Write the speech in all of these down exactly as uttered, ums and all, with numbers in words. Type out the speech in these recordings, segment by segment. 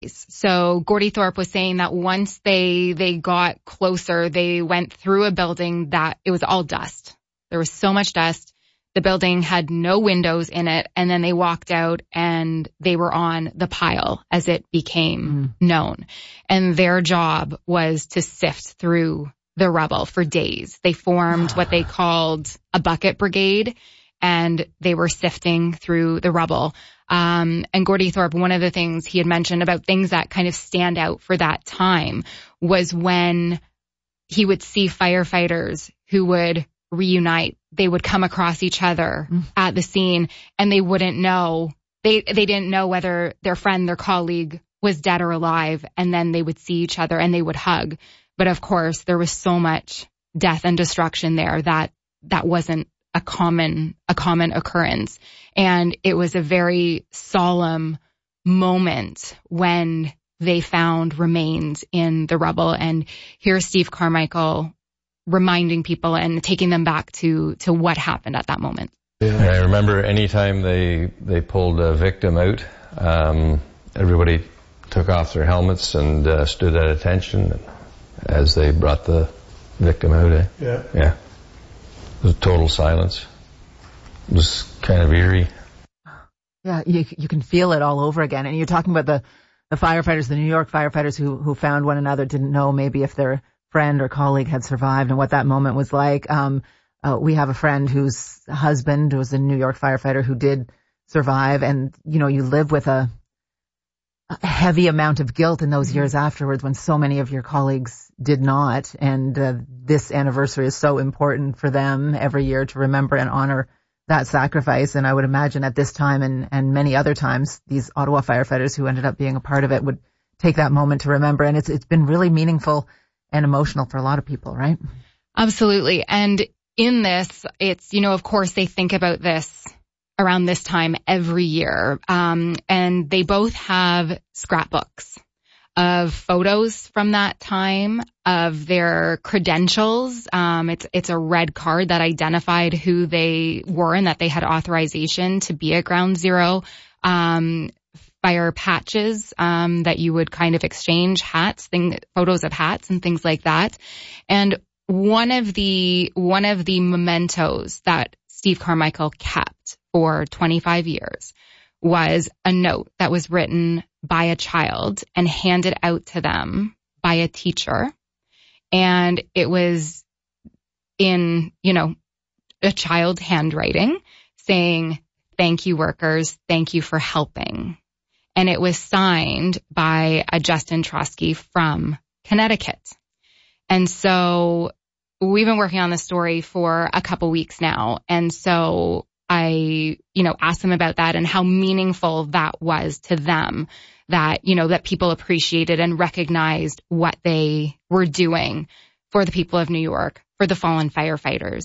So Gordie Thorpe was saying that once they they got closer, they went through a building that it was all dust. There was so much dust. The building had no windows in it. And then they walked out and they were on the pile, as it became mm. known. And their job was to sift through the rubble for days. They formed what they called a bucket brigade, and they were sifting through the rubble. Um, and Gordie Thorpe, one of the things he had mentioned about things that kind of stand out for that time was when he would see firefighters who would reunite. They would come across each other mm. at the scene, and they wouldn't know, they, they didn't know whether their friend, their colleague was dead or alive. And then they would see each other and they would hug. But of course, there was so much death and destruction there that that wasn't a common, a common occurrence. And it was a very solemn moment when they found remains in the rubble. And here's Steve Carmichael reminding people and taking them back to, to what happened at that moment. Yeah. I remember anytime they, they pulled a victim out, um, everybody took off their helmets and uh, stood at attention as they brought the victim out. Eh? Yeah. Yeah. It was total silence. It was kind of eerie. Yeah, you you can feel it all over again. And you're talking about the, the firefighters, the New York firefighters who, who found one another, didn't know maybe if their friend or colleague had survived and what that moment was like. Um, uh, we have a friend whose husband was a New York firefighter who did survive. And, you know, you live with a, a heavy amount of guilt in those mm-hmm. years afterwards when so many of your colleagues did not. And uh, this anniversary is so important for them every year to remember and honor that sacrifice. And I would imagine at this time and, and many other times, these Ottawa firefighters who ended up being a part of it would take that moment to remember. And it's it's been really meaningful and emotional for a lot of people, right? Absolutely. And in this, it's, you know, of course, they think about this around this time every year. Um, and they both have scrapbooks of photos from that time, of their credentials. Um, it's, it's a red card that identified who they were and that they had authorization to be at Ground Zero. Um, fire patches, um, that you would kind of exchange, hats, thing, photos of hats and things like that. And one of the, one of the mementos that Steve Carmichael kept for twenty-five years was a note that was written by a child and handed out to them by a teacher. And it was in, you know, a child's handwriting saying, "Thank you, workers. Thank you for helping." And it was signed by a Justin Trotsky from Connecticut. And so we've been working on this story for a couple weeks now. And so I, you know, asked them about that and how meaningful that was to them, that, you know, that people appreciated and recognized what they were doing for the people of New York, for the fallen firefighters.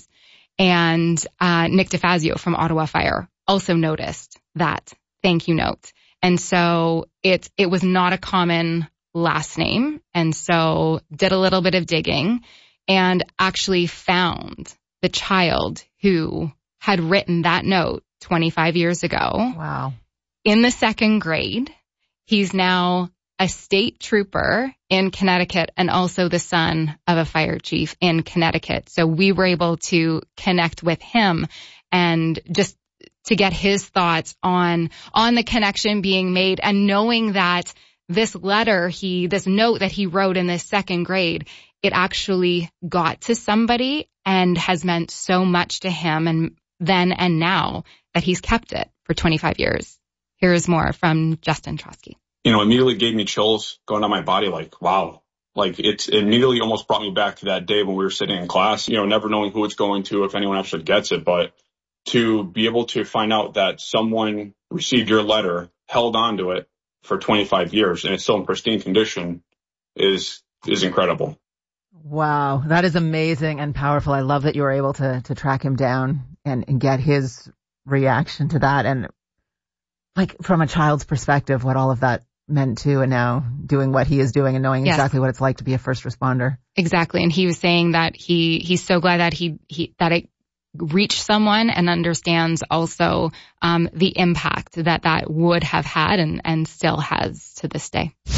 And uh, Nick DeFazio from Ottawa Fire also noticed that thank you note. And so it, it was not a common last name. And so did a little bit of digging and actually found the child who had written that note twenty-five years ago. Wow. In the second grade. He's now a state trooper in Connecticut and also the son of a fire chief in Connecticut. So we were able to connect with him and just to get his thoughts on, on the connection being made and knowing that this letter he, this note that he wrote in this second grade, it actually got to somebody and has meant so much to him and then and now that he's kept it for twenty-five years. Here's more from Justin Trotsky. You know, immediately gave me chills going down my body like, wow. Like it immediately almost brought me back to that day when we were sitting in class, you know, never knowing who it's going to, if anyone actually gets it, but to be able to find out that someone received your letter, held on to it for twenty-five years, and it's still in pristine condition is, is incredible. Wow. That is amazing and powerful. I love that you were able to, to track him down and, and get his reaction to that. And like from a child's perspective, what all of that meant too, and now doing what he is doing and knowing yes. exactly what it's like to be a first responder. Exactly. And he was saying that he, he's so glad that he, he, that it reach someone and understands also um, the impact that that would have had and, and still has to this day.